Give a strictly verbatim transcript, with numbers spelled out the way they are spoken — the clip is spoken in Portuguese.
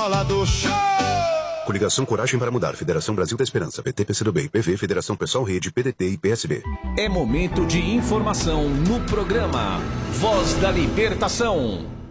escola do show! Coligação Coragem para Mudar, Federação Brasil da Esperança, P T, P C do B, P V, Federação Pessoal Rede, P D T e P S B. É momento de informação no programa Voz da Libertação.